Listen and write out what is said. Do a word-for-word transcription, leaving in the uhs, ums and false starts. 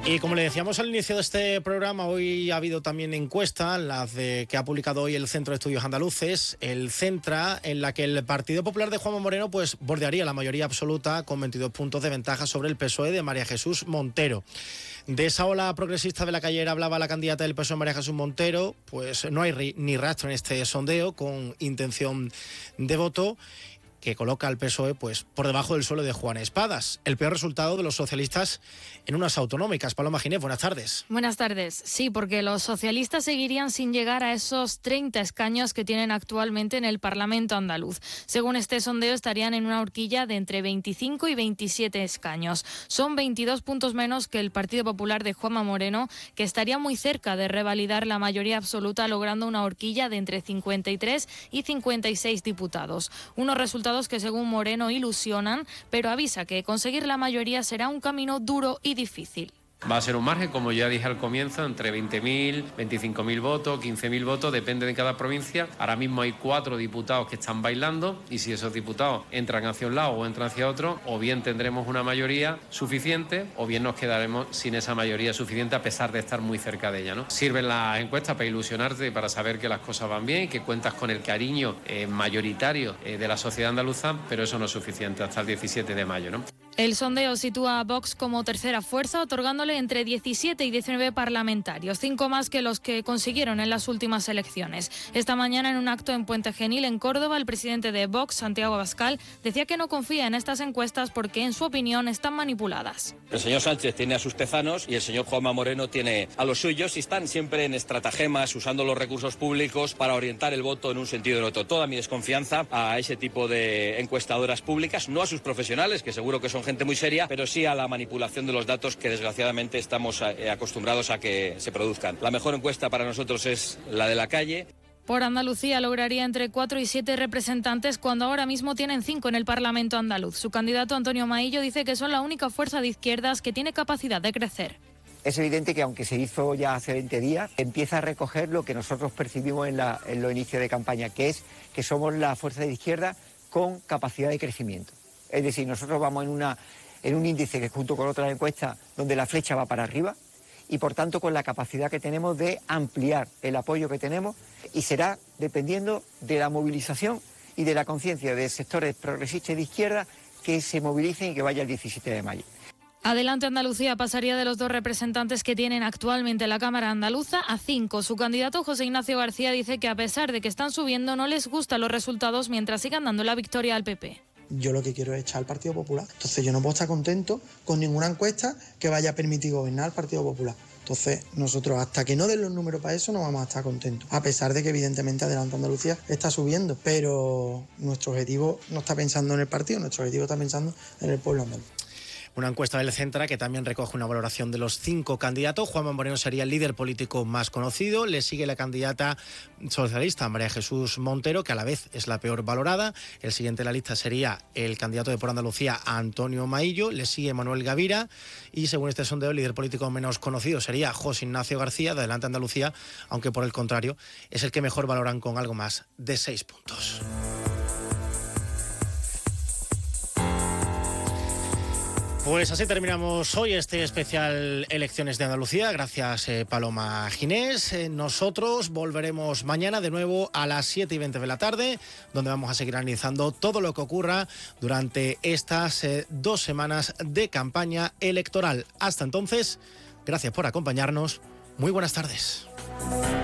Y como le decíamos al inicio de este programa, hoy ha habido también encuesta, la de, que ha publicado hoy el Centro de Estudios Andaluces, el Centra, en la que el Partido Popular de Juanma Moreno pues bordearía la mayoría absoluta con veintidós puntos de ventaja sobre el P S O E de María Jesús Montero. De esa ola progresista de la que ayer hablaba la candidata del P S O E, María Jesús Montero, pues no hay ni rastro en este sondeo con intención de voto, que coloca al P S O E pues, por debajo del suelo de Juan Espadas. El peor resultado de los socialistas en unas autonómicas. Paloma Ginés, buenas tardes. Buenas tardes. Sí, porque los socialistas seguirían sin llegar a esos treinta escaños que tienen actualmente en el Parlamento andaluz. Según este sondeo, estarían en una horquilla de entre veinticinco y veintisiete escaños. Son veintidós puntos menos que el Partido Popular de Juanma Moreno, que estaría muy cerca de revalidar la mayoría absoluta, logrando una horquilla de entre cincuenta y tres y cincuenta y seis diputados. Unos resultados que según Moreno ilusionan, pero avisa que conseguir la mayoría será un camino duro y difícil. Va a ser un margen, como ya dije al comienzo, entre veinte mil, veinticinco mil votos, quince mil votos, depende de cada provincia. Ahora mismo hay cuatro diputados que están bailando y si esos diputados entran hacia un lado o entran hacia otro, o bien tendremos una mayoría suficiente o bien nos quedaremos sin esa mayoría suficiente a pesar de estar muy cerca de ella, ¿no? Sirven las encuestas para ilusionarte y para saber que las cosas van bien y que cuentas con el cariño eh, mayoritario eh, de la sociedad andaluza, pero eso no es suficiente hasta el diecisiete de mayo, ¿no? El sondeo sitúa a Vox como tercera fuerza, otorgándole entre diecisiete y diecinueve parlamentarios, cinco más que los que consiguieron en las últimas elecciones. Esta mañana, en un acto en Puente Genil, en Córdoba, el presidente de Vox, Santiago Abascal, decía que no confía en estas encuestas porque, en su opinión, están manipuladas. El señor Sánchez tiene a sus tezanos y el señor Juanma Moreno tiene a los suyos y están siempre en estratagemas, usando los recursos públicos para orientar el voto en un sentido o en otro. Toda mi desconfianza a ese tipo de encuestadoras públicas, no a sus profesionales, que seguro que son gente muy seria, pero sí a la manipulación de los datos que desgraciadamente estamos acostumbrados a que se produzcan. La mejor encuesta para nosotros es la de la calle. Por Andalucía lograría entre cuatro y siete representantes cuando ahora mismo tienen cinco en el Parlamento andaluz. Su candidato Antonio Maillo dice que son la única fuerza de izquierdas que tiene capacidad de crecer. Es evidente que aunque se hizo ya hace veinte días, empieza a recoger lo que nosotros percibimos en, la, en los inicios de campaña, que es que somos la fuerza de izquierda con capacidad de crecimiento. Es decir, nosotros vamos en, una, en un índice que junto con otras encuestas donde la flecha va para arriba y por tanto con la capacidad que tenemos de ampliar el apoyo que tenemos y será dependiendo de la movilización y de la conciencia de sectores progresistas y de izquierda que se movilicen y que vaya el diecisiete de mayo. Adelante Andalucía pasaría de los dos representantes que tienen actualmente la Cámara andaluza a cinco. Su candidato José Ignacio García dice que a pesar de que están subiendo no les gustan los resultados mientras sigan dando la victoria al P P. Yo lo que quiero es echar al Partido Popular. Entonces yo no puedo estar contento con ninguna encuesta que vaya a permitir gobernar al Partido Popular. Entonces nosotros hasta que no den los números para eso no vamos a estar contentos. A pesar de que evidentemente Adelante Andalucía está subiendo, pero nuestro objetivo no está pensando en el partido, nuestro objetivo está pensando en el pueblo andaluz. Una encuesta del Centra que también recoge una valoración de los cinco candidatos. Juanma Moreno sería el líder político más conocido. Le sigue la candidata socialista María Jesús Montero, que a la vez es la peor valorada. El siguiente en la lista sería el candidato de Por Andalucía, Antonio Maillo. Le sigue Manuel Gavira. Y según este sondeo, el líder político menos conocido sería José Ignacio García, de Adelante Andalucía, aunque por el contrario es el que mejor valoran con algo más de seis puntos. Pues así terminamos hoy este especial Elecciones de Andalucía. Gracias, eh, Paloma Ginés. Eh, nosotros volveremos mañana de nuevo a las siete y veinte de la tarde, donde vamos a seguir analizando todo lo que ocurra durante estas eh, dos semanas de campaña electoral. Hasta entonces, gracias por acompañarnos. Muy buenas tardes.